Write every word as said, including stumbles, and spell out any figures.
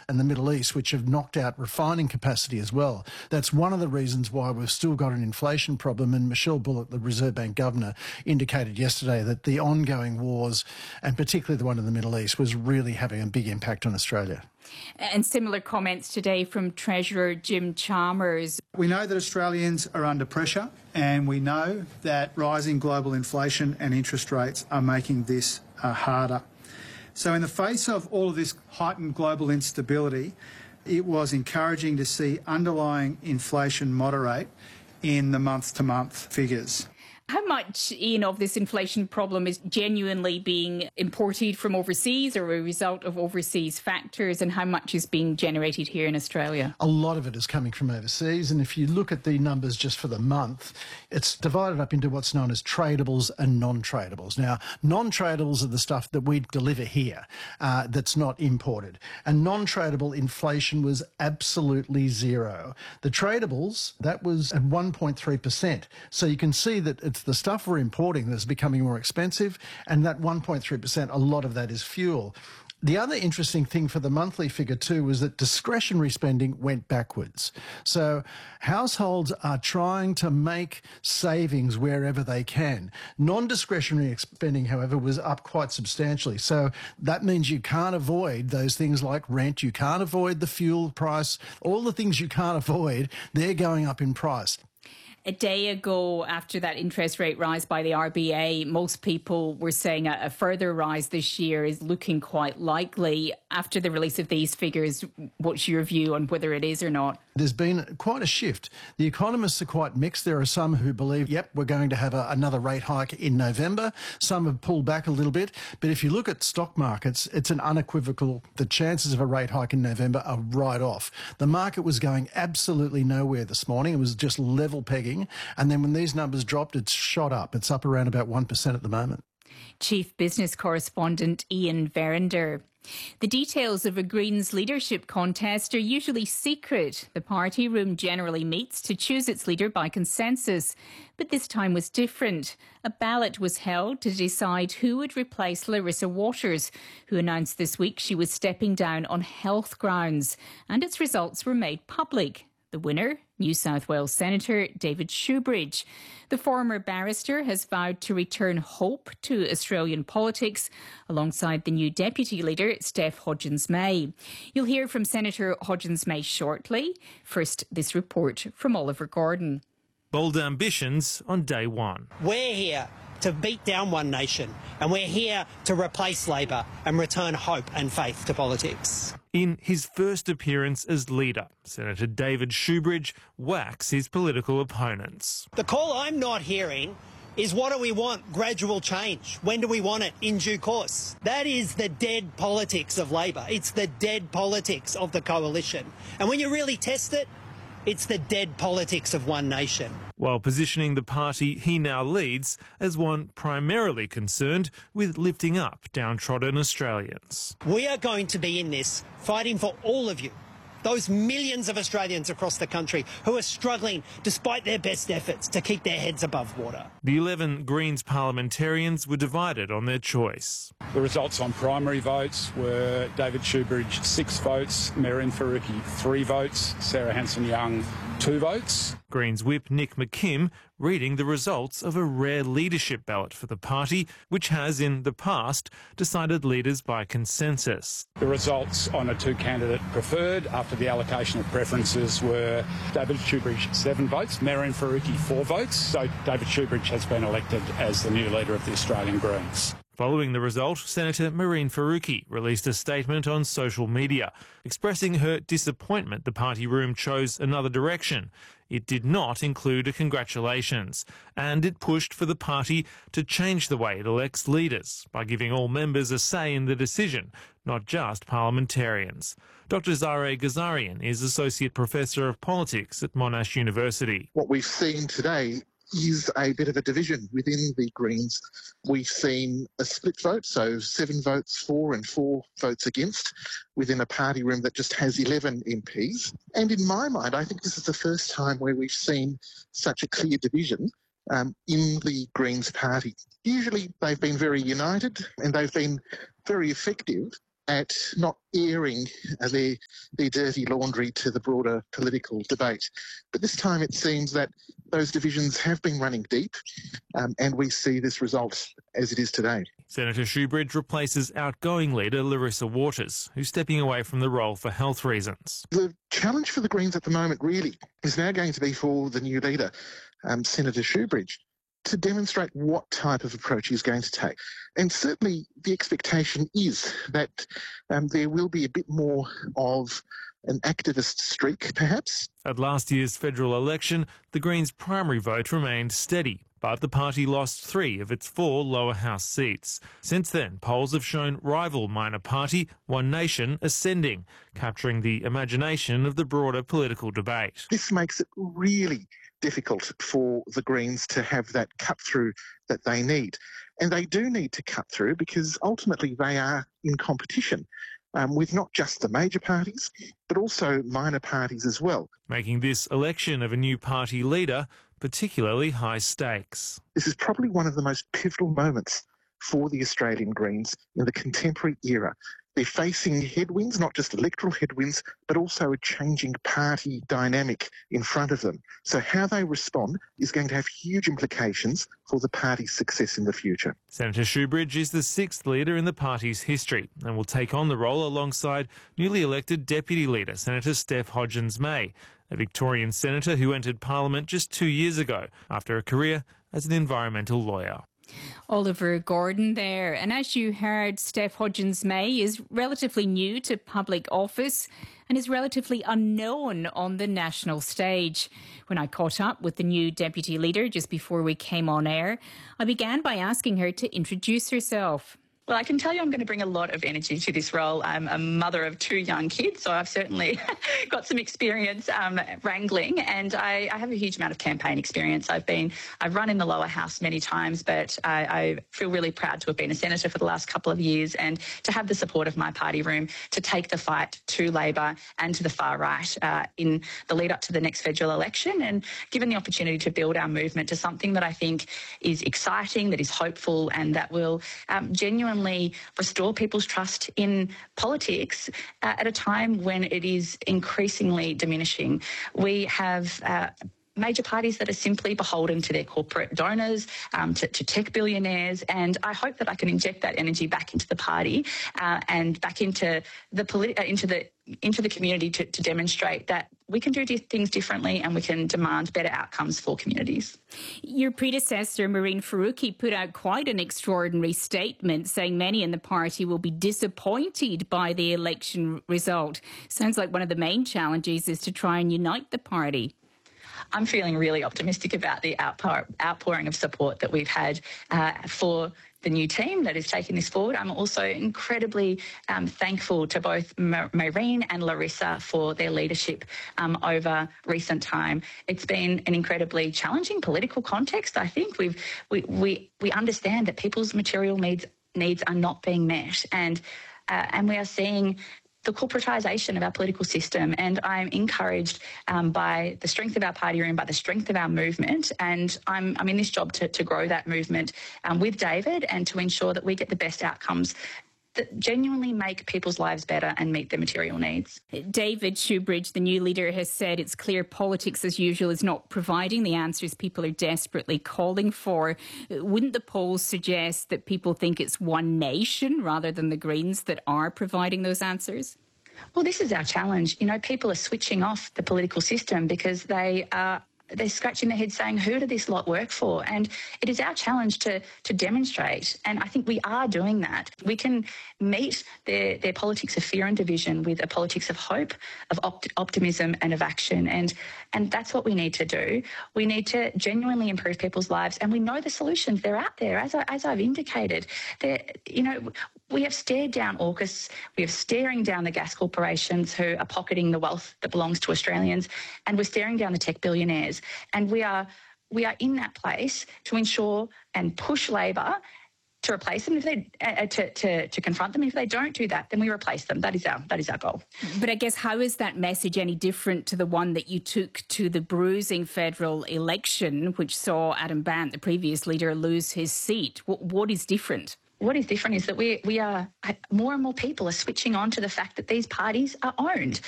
and the Middle East, which have knocked out refining capacity as well. That's one of the reasons why we've still got an inflation problem. And Michelle Bullock, the Reserve Bank governor, indicated yesterday that the ongoing wars, and particularly the one in the Middle East, was really having a big impact on Australia. And similar comments today from Treasurer Jim Chalmers. We know that Australians are under pressure, and we know that rising global inflation and interest rates are making this uh, harder. So in the face of all of this heightened global instability, it was encouraging to see underlying inflation moderate in the month-to-month figures. How much, Ian, of this inflation problem is genuinely being imported from overseas or a result of overseas factors, and how much is being generated here in Australia? A lot of it is coming from overseas, and if you look at the numbers just for the month, it's divided up into what's known as tradables and non-tradables. Now, non-tradables are the stuff that we deliver here uh, that's not imported, and non-tradable inflation was absolutely zero. The tradables, that was at one point three percent. So you can see that it's the stuff we're importing that's becoming more expensive, and that one point three percent, a lot of that is fuel. The other interesting thing for the monthly figure too was that discretionary spending went backwards. So households are trying to make savings wherever they can. Non-discretionary spending, however, was up quite substantially. So that means you can't avoid those things like rent, you can't avoid the fuel price, all the things you can't avoid, they're going up in price. A day ago, after that interest rate rise by the R B A, most people were saying a, a further rise this year is looking quite likely. After the release of these figures, what's your view on whether it is or not? There's been quite a shift. The economists are quite mixed. There are some who believe, yep, we're going to have a, another rate hike in November. Some have pulled back a little bit. But if you look at stock markets, it's an unequivocal, the chances of a rate hike in November are right off. The market was going absolutely nowhere this morning. It was just level pegging. And then when these numbers dropped, it's shot up. It's up around about one percent at the moment. Chief Business Correspondent Ian Verinder. The details of a Greens leadership contest are usually secret. The party room generally meets to choose its leader by consensus. But this time was different. A ballot was held to decide who would replace Larissa Waters, who announced this week she was stepping down on health grounds. And its results were made public. The winner, New South Wales Senator David Shoebridge. The former barrister has vowed to return hope to Australian politics alongside the new Deputy Leader, Steph Hodgins-May. You'll hear from Senator Hodgins-May shortly. First, this report from Oliver Gordon. Bold ambitions on day one. We're here to beat down One Nation, and we're here to replace Labor and return hope and faith to politics. In his first appearance as leader, Senator David Shoebridge whacks his political opponents. The call I'm not hearing is, what do we want? Gradual change. When do we want it? In due course. That is the dead politics of Labor. It's the dead politics of the coalition. And when you really test it, it's the dead politics of One Nation. While positioning the party he now leads as one primarily concerned with lifting up downtrodden Australians. We are going to be in this fighting for all of you, those millions of Australians across the country who are struggling despite their best efforts to keep their heads above water. The eleven Greens parliamentarians were divided on their choice. The results on primary votes were David Shoebridge, six votes, Mehreen Faruqi, three votes, Sarah Hanson-Young, two votes. Greens whip Nick McKim reading the results of a rare leadership ballot for the party, which has in the past decided leaders by consensus. The results on a two-candidate preferred after the allocation of preferences were David Shoebridge, seven votes, Mehreen Faruqi, four votes. So David Shoebridge has been elected as the new leader of the Australian Greens. Following the result, Senator Mehreen Faruqi released a statement on social media, expressing her disappointment the party room chose another direction. It did not include a congratulations, and it pushed for the party to change the way it elects leaders by giving all members a say in the decision, not just parliamentarians. Doctor Zahra Ghazarian is Associate Professor of Politics at Monash University. What we've seen today is a bit of a division within the Greens. We've seen a split vote, so seven votes for and four votes against, within a party room that just has eleven M Ps. And in my mind, I think this is the first time where we've seen such a clear division um, in the Greens party. Usually they've been very united and they've been very effective at not airing uh, their, their dirty laundry to the broader political debate. But this time it seems that those divisions have been running deep, um, and we see this result as it is today. Senator Shoebridge replaces outgoing leader Larissa Waters, who's stepping away from the role for health reasons. The challenge for the Greens at the moment really is now going to be for the new leader, um, Senator Shoebridge, to demonstrate what type of approach he's going to take. And certainly the expectation is that um, there will be a bit more of an activist streak, perhaps. At last year's federal election, the Greens' primary vote remained steady, but the party lost three of its four lower house seats. Since then, polls have shown rival minor party One Nation ascending, capturing the imagination of the broader political debate. This makes it really difficult for the Greens to have that cut-through that they need. And they do need to cut through because ultimately they are in competition um, with not just the major parties, but also minor parties as well. Making this election of a new party leader particularly high stakes. This is probably one of the most pivotal moments for the Australian Greens in the contemporary era. They're facing headwinds, not just electoral headwinds, but also a changing party dynamic in front of them. So how they respond is going to have huge implications for the party's success in the future. Senator Shoebridge is the sixth leader in the party's history and will take on the role alongside newly elected Deputy Leader Senator Steph Hodgins-May, a Victorian senator who entered Parliament just two years ago after a career as an environmental lawyer. Oliver Gordon there. And as you heard, Steph Hodgins-May is relatively new to public office and is relatively unknown on the national stage. When I caught up with the new deputy leader just before we came on air, I began by asking her to introduce herself. Well, I can tell you I'm going to bring a lot of energy to this role. I'm a mother of two young kids, so I've certainly got some experience um, wrangling, and I, I have a huge amount of campaign experience. I've been, I've run in the lower house many times, but I, I feel really proud to have been a senator for the last couple of years and to have the support of my party room to take the fight to Labor and to the far right uh, in the lead up to the next federal election, and given the opportunity to build our movement to something that I think is exciting, that is hopeful, and that will um, genuinely restore people's trust in politics uh, at a time when it is increasingly diminishing. We have uh, major parties that are simply beholden to their corporate donors, um, to, to tech billionaires, and I hope that I can inject that energy back into the party uh, and back into the politi- uh, into the into the community to, to demonstrate that we can do things differently and we can demand better outcomes for communities. Your predecessor, Mehreen Faruqi, put out quite an extraordinary statement saying many in the party will be disappointed by the election result. Sounds like one of the main challenges is to try and unite the party. I'm feeling really optimistic about the outpour, outpouring of support that we've had uh, for the new team that is taking this forward. I'm also incredibly um, thankful to both Mehreen and Larissa for their leadership um, over recent time. It's been an incredibly challenging political context. I think we've we we, we understand that people's material needs needs are not being met, and uh, and we are seeing the corporatisation of our political system, and I'm encouraged um, by the strength of our party room, by the strength of our movement, and I'm, I'm in this job to, to grow that movement um, with David and to ensure that we get the best outcomes that genuinely make people's lives better and meet their material needs. David Shoebridge, the new leader, has said it's clear politics as usual is not providing the answers people are desperately calling for. Wouldn't the polls suggest that people think it's One Nation rather than the Greens that are providing those answers? Well, this is our challenge. You know, people are switching off the political system because they are they're scratching their heads saying, who did this lot work for? And it is our challenge to to demonstrate, and I think we are doing that. We can meet their, their politics of fear and division with a politics of hope, of opt- optimism and of action, and and that's what we need to do. We need to genuinely improve people's lives, and we know the solutions. They're out there, as, I, as I've indicated. They're, you know, we have stared down AUKUS, we have staring down the gas corporations who are pocketing the wealth that belongs to Australians, and we're staring down the tech billionaires. And we are we are in that place to ensure and push Labor to replace them, if they uh, to, to to confront them. If they don't do that, then we replace them. That is our that is our goal. But I guess, how is that message any different to the one that you took to the bruising federal election, which saw Adam Bandt, the previous leader, lose his seat? What, what is different? what is different is that we we are more and more people are switching on to the fact that these parties are owned.